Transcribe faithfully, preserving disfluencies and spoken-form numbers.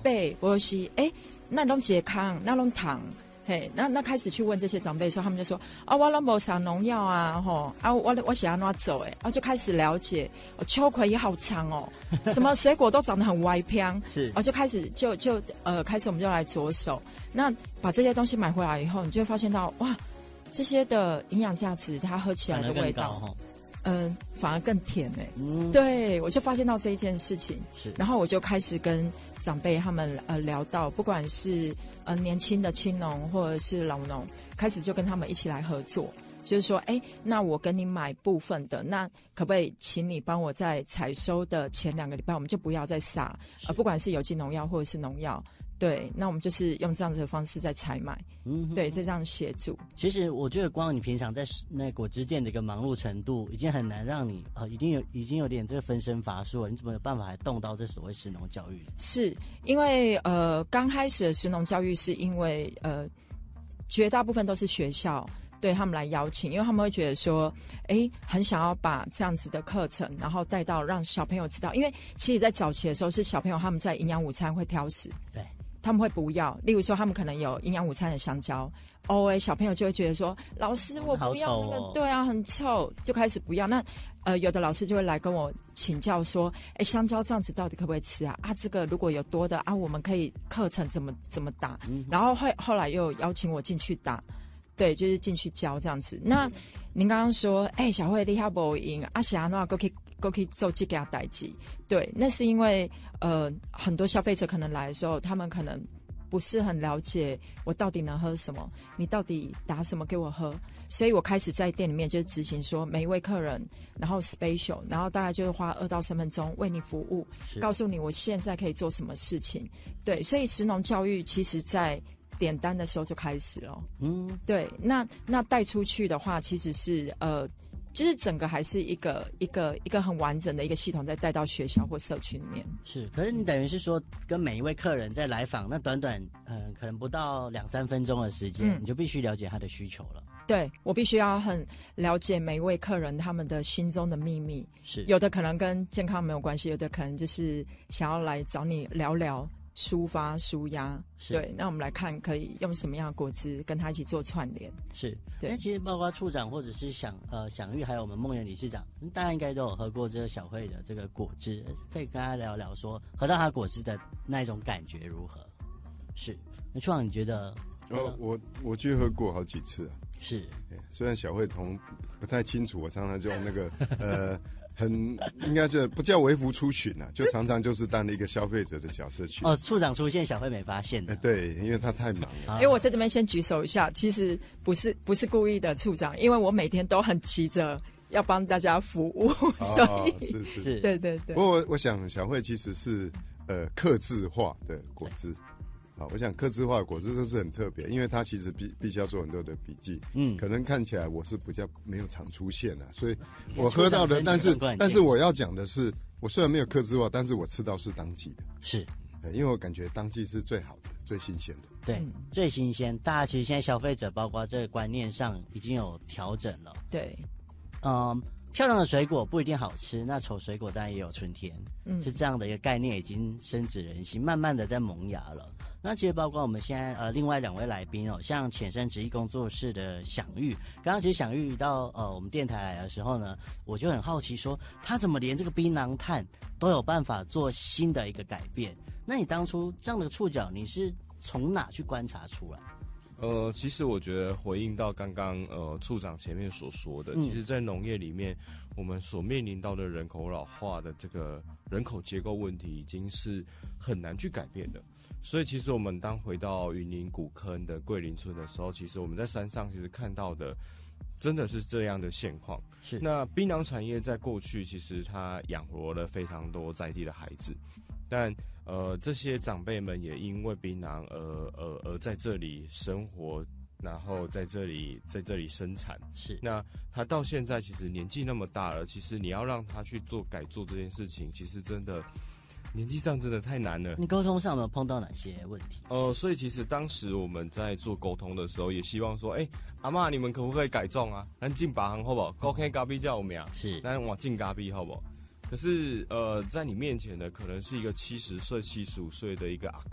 辈，或者是哎，那拢健康，那拢糖。嘿，那那开始去问这些长辈的时候，他们就说啊，我都没撒农药啊，吼啊，我我想要怎走哎，然后就开始了解，哦，秋葵也好长哦，什么水果都长得很歪偏， 是， 然后就开始就就呃开始我们就来着手，那把这些东西买回来以后，你就会发现到哇，这些的营养价值，它喝起来的味道，嗯、呃，反而更甜哎、欸嗯，对，我就发现到这一件事情，是，然后我就开始跟长辈他们呃聊到，不管是呃年轻的青农或者是老农，开始就跟他们一起来合作，就是说，哎，那我跟你买部分的，那可不可以请你帮我在采收的前两个礼拜，我们就不要再撒，呃，不管是有机农药或者是农药。对，那我们就是用这样子的方式在采买，嗯，对，在这样协助。 其实我觉得，光你平常在那果汁店的一个忙碌程度，已经很难让你呃，已经有已经有点这个分身乏术了。你怎么有办法还动到这所谓食农教育？ 是因为呃，刚开始的食农教育是因为呃，绝大部分都是学校对他们来邀请，因为他们会觉得说，哎，很想要把这样子的课程，然后带到让小朋友知道，因为其实在早期的时候，是小朋友他们在营养午餐会挑食， 对。 他们会不要，例如说他们可能有营养午餐的香蕉，哦哎，小朋友就会觉得说，老师我不要那个，哦、对啊，很臭，就开始不要。那呃，有的老师就会来跟我请教说，哎，香蕉这样子到底可不可以吃啊？啊，这个如果有多的啊，我们可以课程怎么怎么打？嗯、然后后后来又邀请我进去打，对，就是进去教这样子。那您刚刚说，哎，小慧你还不赢，阿霞那个可以。都可以做这个代志，对，那是因为呃很多消费者可能来的时候，他们可能不是很了解我到底能喝什么，你到底打什么给我喝，所以我开始在店里面就是执行说每一位客人，然后 special， 然后大概就是花二到三分钟为你服务，告诉你我现在可以做什么事情，对，所以食农教育其实在点单的时候就开始了，嗯，对，那那带出去的话，其实是呃。就是整个还是一个一个一个很完整的一个系统，再带到学校或社区里面。 是，可是你等于是说，跟每一位客人在来访，那短短嗯、呃，可能不到两三分钟的时间、嗯，你就必须了解他的需求了。 对，我必须要很了解每一位客人他们的心中的秘密。 是， 有的可能跟健康没有关系，有的可能就是想要来找你聊聊。抒发抒压，对，那我们来看可以用什么样的果汁跟他一起做串联。 是， 对。 那其实包括处长或者是享呃享誉，还有我们梦圆理事长，大家应该都有喝过这个小慧的这个果汁，可以跟他聊聊说喝到他果汁的那一种感觉如何？是，那处长你觉得？ 哦，我我去喝过好几次啊。 是， 虽然小慧同不太清楚，我常常就用那个呃。很应该是不叫微服出巡啊，就常常就是当一个消费者的角色去。 哦，处长出现，小慧没发现的。 哎、欸，对，因为他太忙了。 因为我在这边先举手一下，其实不是不是故意的，处长，因为我每天都很急着要帮大家服务，所以、 哦、是是是，对对对。 不过我我想小慧其实是呃客制化的果汁。好，我想客制化的果汁这是很特别，因为它其实必必须要做很多的笔记，嗯，可能看起来我是比较没有常出现啊，所以我喝到的，但是但是我要讲的是，我虽然没有客制化，但是我吃到是当季的， 是， 因为我感觉当季是最好的、最新鲜的， 对，嗯、最新鲜。大家其实现在消费者，包括这个观念上已经有调整了， 对， 嗯。漂亮的水果不一定好吃，那丑水果当然也有春天，嗯，是这样的一个概念已经深植人心，慢慢的在萌芽了。那其实包括我们现在呃另外两位来宾哦，像浅山植艺工作室的享誉，刚刚其实享誉到呃我们电台来的时候呢，我就很好奇说他怎么连这个槟榔炭都有办法做新的一个改变？那你当初这样的触角，你是从哪去观察出来？ 呃，其实我觉得回应到刚刚呃处长前面所说的，嗯、其实，在农业里面，我们所面临到的人口老化的这个人口结构问题，已经是很难去改变的。所以，其实我们当回到云林古坑的桂林村的时候，其实我们在山上其实看到的，真的是这样的现况。 是。那槟榔产业在过去，其实它养活了非常多在地的孩子。但呃，这些长辈们也因为槟榔而而而在这里生活，然后在这里在这里生产。 是， 那他到现在其实年纪那么大了，其实你要让他去做改做这件事情，其实真的年纪上真的太难了。 你沟通上有没有碰到哪些问题？ 呃，所以其实当时我们在做沟通的时候，也希望说，哎、欸，阿嬷你们可不可以改种啊？咱进把行好不好？高坑咖啡叫我们啊， 是， 咱往进咖啡好不好？可是，呃，在你面前的可能是一个七十岁、七十五岁的一个阿